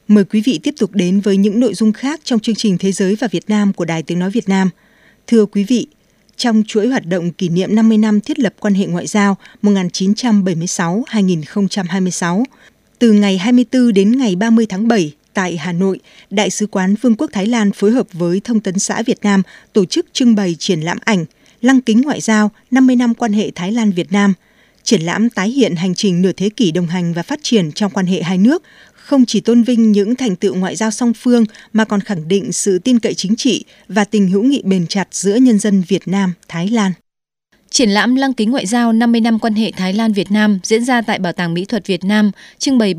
Mời quý vị tiếp tục đến với những nội dung khác trong chương trình Thế giới và Việt Nam của Đài Tiếng Nói Việt Nam. Thưa quý vị, trong chuỗi hoạt động kỷ niệm 50 năm thiết lập quan hệ ngoại giao 1976-2026, từ ngày 24 đến ngày 30 tháng 7 tại Hà Nội, Đại sứ quán Vương quốc Thái Lan phối hợp với Thông tấn xã Việt Nam tổ chức trưng bày triển lãm ảnh Lăng kính ngoại giao 50 năm quan hệ Thái Lan-Việt Nam. Triển lãm tái hiện hành trình nửa thế kỷ đồng hành và phát triển trong quan hệ hai nước, không chỉ tôn vinh những thành tựu ngoại giao song phương mà còn khẳng định sự tin cậy chính trị và tình hữu nghị bền chặt giữa nhân dân Việt Nam, Thái Lan. Triển lãm Lăng kính ngoại giao 50 năm quan hệ Thái Lan-Việt Nam diễn ra tại Bảo tàng Mỹ thuật Việt Nam, trưng bày